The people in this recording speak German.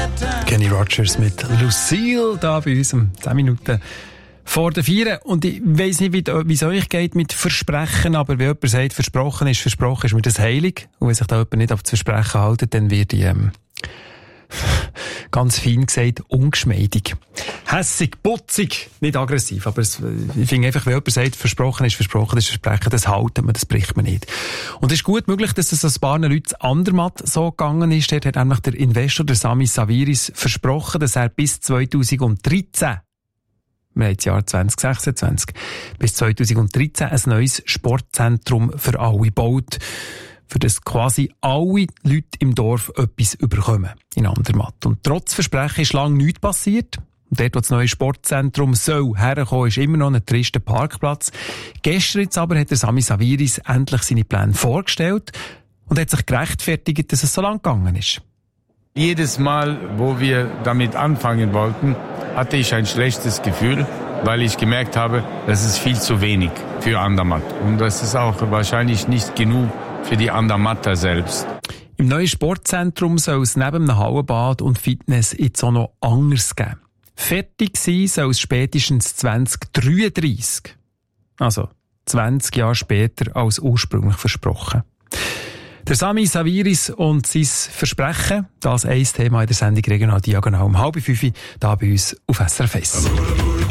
Kenny Rogers mit Lucille, da bei uns um 10 Minuten vor der 4. Und ich weiss nicht, wie es euch geht mit Versprechen, aber wenn jemand sagt, versprochen ist, ist mir das heilig. Und wenn sich da jemand nicht auf das Versprechen hält, dann wird ich, ganz fein gesagt, ungeschmeidig. Hässig, putzig, nicht aggressiv, aber ich finde einfach, wenn jemand sagt, versprochen ist Versprechen, das halten wir, das bricht man nicht. Und es ist gut möglich, dass es ein paar Leuten andermatt so gegangen ist. Dort hat nämlich der Investor, der Sami Saviris, versprochen, dass er bis 2013, wir haben das Jahr 2026, bis 2013 ein neues Sportzentrum für alle baut, für das quasi alle Leute im Dorf etwas überkommen in Andermatt. Und trotz Versprechen ist lange nichts passiert. Und dort, wo das neue Sportzentrum soll herkommen, ist immer noch ein trister Parkplatz. Gestern jetzt aber hat der Sami Saviris endlich seine Pläne vorgestellt und hat sich gerechtfertigt, dass es so lang gegangen ist. Jedes Mal, wo wir damit anfangen wollten, hatte ich ein schlechtes Gefühl, weil ich gemerkt habe, das ist viel zu wenig für Andermatt. Und das ist auch wahrscheinlich nicht genug für die Andermatter selbst. Im neuen Sportzentrum soll es neben einem Hallenbad und Fitness jetzt auch noch anders geben. Fertig sein soll es spätestens 2033. Also 20 Jahre später als ursprünglich versprochen. Der Sami Saviris und sein Versprechen, das ein Thema in der Sendung Regional Diagonal um 4:30 da bei uns auf SRF 1.